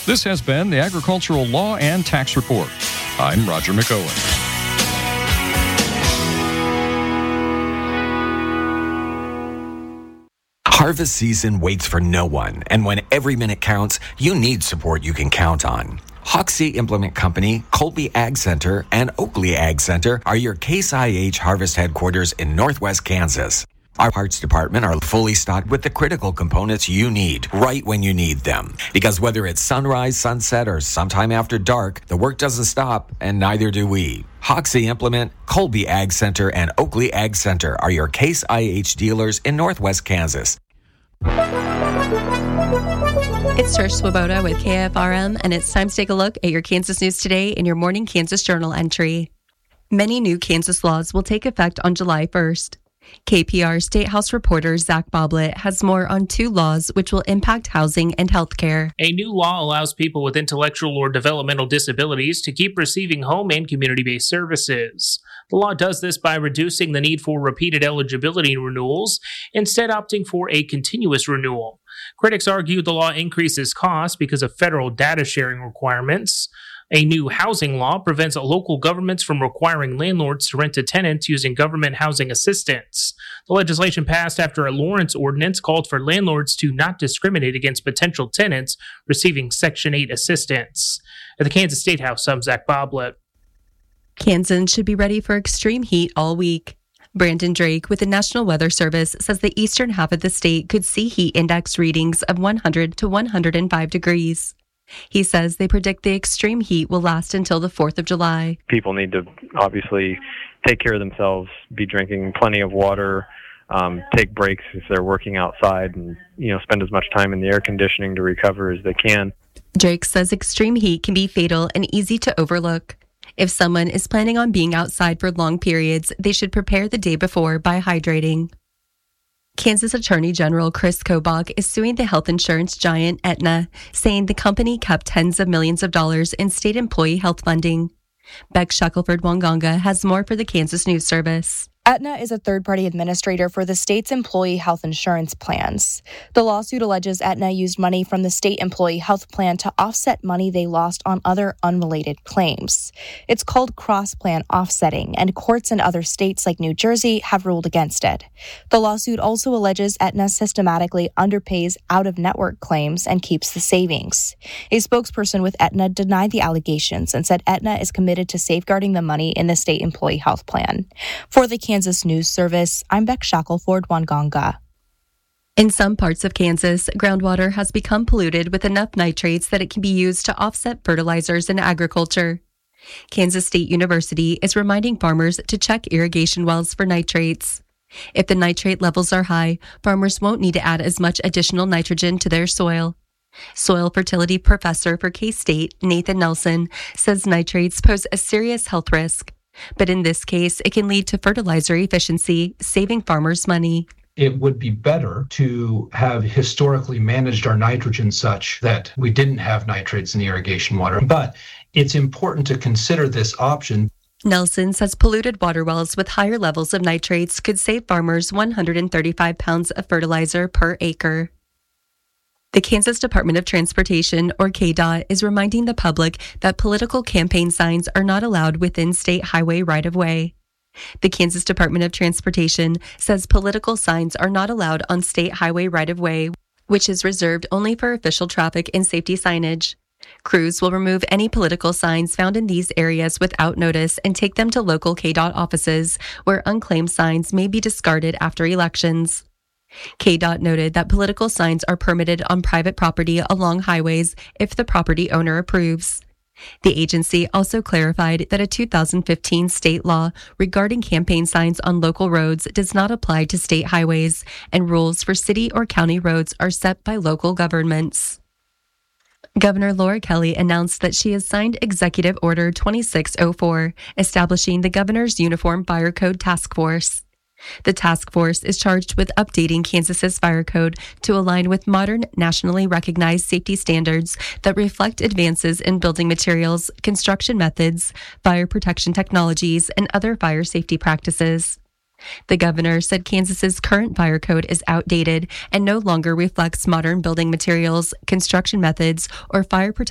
This has been the Agricultural Law and Tax Report. I'm Roger McOwen. Harvest season waits for no one, and when every minute counts, you need support you can count on. Hoxsey Implement Company, Colby Ag Center, and Oakley Ag Center are your Case IH harvest headquarters in Northwest Kansas. Our parts department are fully stocked with the critical components you need right when you need them. Because whether it's sunrise, sunset, or sometime after dark, the work doesn't stop, and neither do we. Hoxsey Implement, Colby Ag Center, and Oakley Ag Center are your Case IH dealers in Northwest Kansas. It's Trish Swoboda with KFRM, and it's time to take a look at your Kansas news today in your Morning Kansas Journal entry. Many new Kansas laws will take effect on July 1st. KPR State House reporter Zach Boblet has more on two laws which will impact housing and health care. A new law allows people with intellectual or developmental disabilities to keep receiving home and community-based services. The law does this by reducing the need for repeated eligibility renewals, instead opting for a continuous renewal. Critics argue the law increases costs because of federal data sharing requirements. A new housing law prevents local governments from requiring landlords to rent to tenants using government housing assistance. The legislation passed after a Lawrence ordinance called for landlords to not discriminate against potential tenants receiving Section 8 assistance. At the Kansas State House, I'm Zach Boblet. Kansans should be ready for extreme heat all week. Brandon Drake with the National Weather Service says the eastern half of the state could see heat index readings of 100 to 105 degrees. He says they predict the extreme heat will last until the 4th of July. People need to obviously take care of themselves, be drinking plenty of water, take breaks if they're working outside, and spend as much time in the air conditioning to recover as they can. Drake says extreme heat can be fatal and easy to overlook. If someone is planning on being outside for long periods, they should prepare the day before by hydrating. Kansas Attorney General Chris Kobach is suing the health insurance giant Aetna, saying the company kept tens of millions of dollars in state employee health funding. Beck Shackelford-Wanganga has more for the Kansas News Service. Aetna is a third-party administrator for the state's employee health insurance plans. The lawsuit alleges Aetna used money from the state employee health plan to offset money they lost on other unrelated claims. It's called cross-plan offsetting, and courts in other states like New Jersey have ruled against it. The lawsuit also alleges Aetna systematically underpays out-of-network claims and keeps the savings. A spokesperson with Aetna denied the allegations and said Aetna is committed to safeguarding the money in the state employee health plan. For the Kansas News Service, I'm Beck Shackelford-Wanganga. In some parts of Kansas, groundwater has become polluted with enough nitrates that it can be used to offset fertilizers in agriculture. Kansas State University is reminding farmers to check irrigation wells for nitrates. If the nitrate levels are high, farmers won't need to add as much additional nitrogen to their soil. Soil fertility professor for K-State, Nathan Nelson, says nitrates pose a serious health risk. But in this case, it can lead to fertilizer efficiency, saving farmers money. It would be better to have historically managed our nitrogen such that we didn't have nitrates in the irrigation water. But it's important to consider this option. Nelson says polluted water wells with higher levels of nitrates could save farmers 135 pounds of fertilizer per acre. The Kansas Department of Transportation, or KDOT, is reminding the public that political campaign signs are not allowed within state highway right-of-way. The Kansas Department of Transportation says political signs are not allowed on state highway right-of-way, which is reserved only for official traffic and safety signage. Crews will remove any political signs found in these areas without notice and take them to local KDOT offices, where unclaimed signs may be discarded after elections. KDOT noted that political signs are permitted on private property along highways if the property owner approves. The agency also clarified that a 2015 state law regarding campaign signs on local roads does not apply to state highways, and rules for city or county roads are set by local governments. Governor Laura Kelly announced that she has signed Executive Order 2604, establishing the Governor's Uniform Fire Code Task Force. The task force is charged with updating Kansas's fire code to align with modern, nationally recognized safety standards that reflect advances in building materials, construction methods, fire protection technologies, and other fire safety practices. The governor said Kansas's current fire code is outdated and no longer reflects modern building materials, construction methods, or fire protection